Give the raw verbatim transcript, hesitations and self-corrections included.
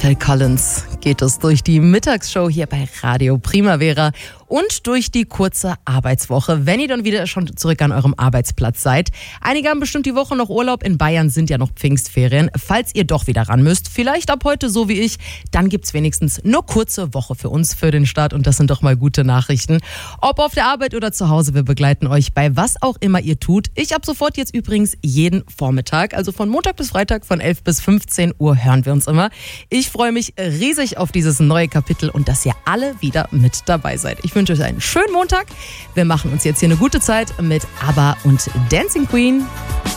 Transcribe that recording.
Phil Collins geht es durch die Mittagsshow hier bei Radio Primavera und durch die kurze Arbeitswoche, wenn ihr dann wieder schon zurück an eurem Arbeitsplatz seid. Einige haben bestimmt die Woche noch Urlaub, in Bayern sind ja noch Pfingstferien. Falls ihr doch wieder ran müsst, vielleicht ab heute so wie ich, dann gibt's wenigstens nur kurze Woche für uns, für den Start und das sind doch mal gute Nachrichten. Ob auf der Arbeit oder zu Hause, wir begleiten euch bei was auch immer ihr tut. Ich ab sofort jetzt übrigens jeden Vormittag, also von Montag bis Freitag von elf bis fünfzehn Uhr hören wir uns immer. Ich freue mich riesig auf dieses neue Kapitel und dass ihr alle wieder mit dabei seid. Ich wünsche euch einen schönen Montag. Wir machen uns jetzt hier eine gute Zeit mit ABBA und Dancing Queen.